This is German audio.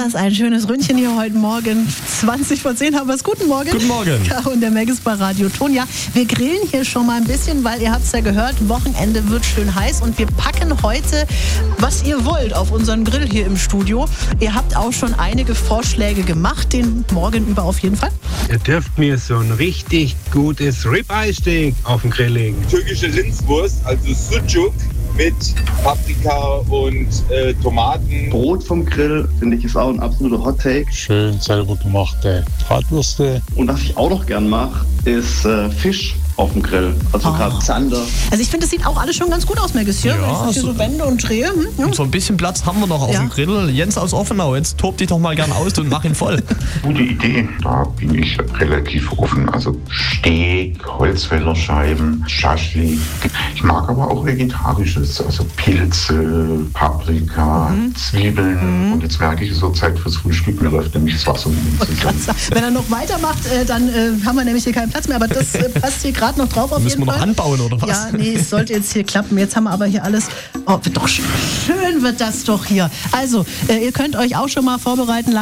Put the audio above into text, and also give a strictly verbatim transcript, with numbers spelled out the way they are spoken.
das ein schönes Ründchen hier heute Morgen. zwanzig vor zehn haben wir es. Guten Morgen. Guten Morgen. Caro und der Megis bei Radio Ton. Ja, wir grillen hier schon mal ein bisschen, weil ihr habt es ja gehört, Wochenende wird schön heiß und wir packen heute, was ihr wollt, auf unseren Grill hier im Studio. Ihr habt auch schon einige Vorschläge gemacht, den Morgen über auf jeden Fall. Ihr dürft mir so ein richtig gutes Ribeye-Steak auf den Grill legen. Türkische Rindswurst, also Sucuk mit Paprika und äh, Tomaten. Brot vom Grill, finde ich, ist auch ein absoluter Hot-Take. Schön selber gemachte Bratwürste. Und was ich auch noch gern mache, ist äh, Fisch auf dem Grill. Also Oh. gerade Zander. Also ich finde, das sieht auch alles schon ganz gut aus, Megis, hier. Ja, Wenn ich das hier so- so wende und drehe. Hm? Ja. Und so ein bisschen Platz haben wir noch auf Ja. dem Grill. Jens aus Offenau, jetzt tob dich doch mal gern aus und mach ihn voll. Gute Idee. Da bin ich relativ offen. Also Steak, Holzfällerscheiben, Schaschlik. Ich mag aber auch Vegetarisches. Also Pilze, Paprika, Mhm. Zwiebeln. Und jetzt merke ich, so Zeit fürs Frühstück. Mir läuft nämlich das Wasser um den zusammen. Wenn er noch weitermacht, äh, dann äh, haben wir nämlich hier keinen Platz mehr. Aber das äh, passt hier gerade noch drauf auf Müssen jeden wir noch Fall. anbauen, oder was? Ja, nee, es sollte jetzt hier klappen. Jetzt haben wir aber hier alles. Oh, wird doch schön, schön wird das doch hier. Also, äh, ihr könnt euch auch schon mal vorbereiten.